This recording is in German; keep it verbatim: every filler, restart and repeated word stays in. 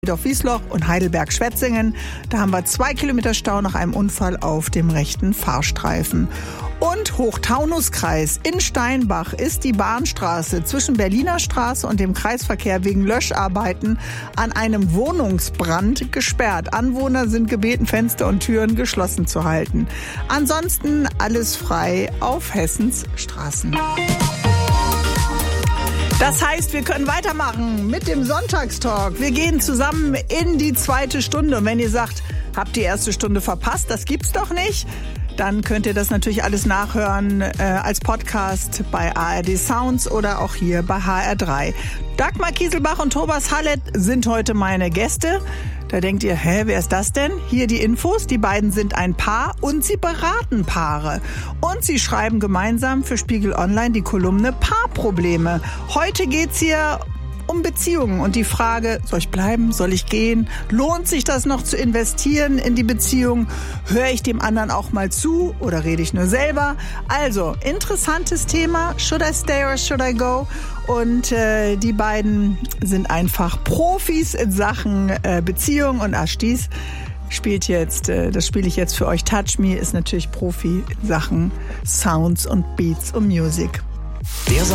auf Wiesloch und Heidelberg-Schwetzingen. Da haben wir zwei Kilometer Stau nach einem Unfall auf dem rechten Fahrstreifen. Und Hochtaunuskreis in Steinbach ist die Bahnstraße zwischen Berliner Straße und dem Kreisverkehr wegen Löscharbeiten an einem Wohnungsbrand gesperrt. Anwohner sind gebeten, Fenster und Türen geschlossen zu halten. Ansonsten alles frei auf Hessens Straßen. Das heißt, wir können weitermachen mit dem Sonntagstalk. Wir gehen zusammen in die zweite Stunde. Und wenn ihr sagt, habt die erste Stunde verpasst, das gibt's doch nicht, dann könnt ihr das natürlich alles nachhören äh, als Podcast bei A R D Sounds oder auch hier bei H R drei. Dagmar Kieselbach und Thomas Hallett sind heute meine Gäste. Da denkt ihr, hä, wer ist das denn? Hier die Infos. Die beiden sind ein Paar und sie beraten Paare. Und sie schreiben gemeinsam für Spiegel Online die Kolumne Paarprobleme. Heute geht's hier um Beziehungen und die Frage, soll ich bleiben, soll ich gehen? Lohnt sich das noch zu investieren in die Beziehung? Höre ich dem anderen auch mal zu oder rede ich nur selber? Also, interessantes Thema. Should I stay or should I go? Und äh, die beiden sind einfach Profis in Sachen äh, Beziehung. Und Ashtis spielt jetzt, äh, das spiele ich jetzt für euch. Touch Me ist natürlich Profi in Sachen Sounds und Beats und Music. Der